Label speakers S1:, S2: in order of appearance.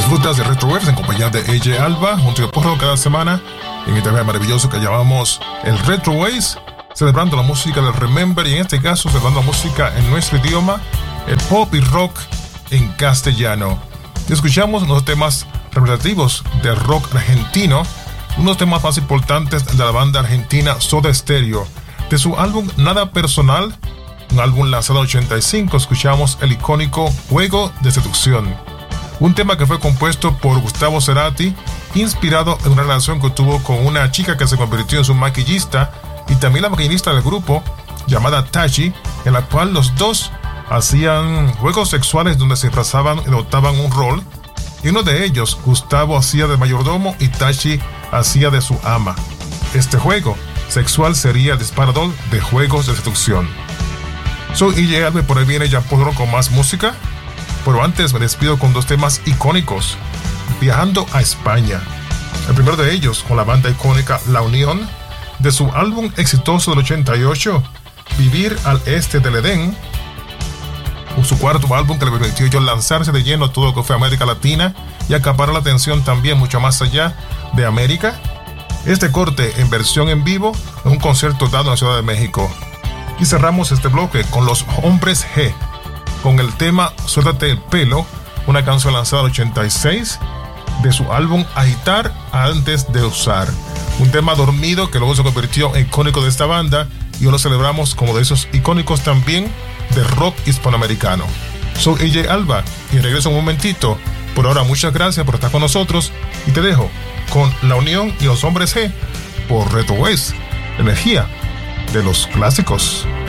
S1: Disfrutas de Retro Waves en compañía de AJ Alba, un trío porro cada semana en este viaje maravilloso que llamamos el Retro Waves, celebrando la música del Remember y en este caso celebrando la música en nuestro idioma, el pop y rock en castellano. Y escuchamos unos temas representativos del rock argentino, unos temas más importantes de la banda argentina Soda Stereo. De su álbum Nada Personal, un álbum lanzado en 85, escuchamos el icónico Juego de Seducción. Un tema que fue compuesto por Gustavo Cerati, inspirado en una relación que tuvo con una chica que se convirtió en su maquillista y también la maquillista del grupo, llamada Tachi, en la cual los dos hacían juegos sexuales donde se disfrazaban y adoptaban un rol. Y uno de ellos, Gustavo, hacía de mayordomo y Tachi hacía de su ama. Este juego sexual sería el disparador de Juegos de Seducción. Soy AJ Alba, por ahí viene Jan Podro con más música. Pero antes me despido con dos temas icónicos, viajando a España. El primero de ellos con la banda icónica La Unión, de su álbum exitoso del 88, Vivir al Este del Edén, su cuarto álbum que le permitió ellos lanzarse de lleno a todo lo que fue América Latina y acaparar la atención también mucho más allá de América. Este corte en versión en vivo en un concierto dado en la Ciudad de México. Y cerramos este bloque con Los Hombres G, con el tema Suéltate el Pelo, una canción lanzada en 86 de su álbum Agitar Antes de Usar. Un tema dormido que luego se convirtió en icónico de esta banda y hoy lo celebramos como de esos icónicos también de rock hispanoamericano. Soy AJ Alba y regreso un momentito. Por ahora, muchas gracias por estar con nosotros y te dejo con La Unión y Los Hombres G por Retro Waves, energía de los clásicos.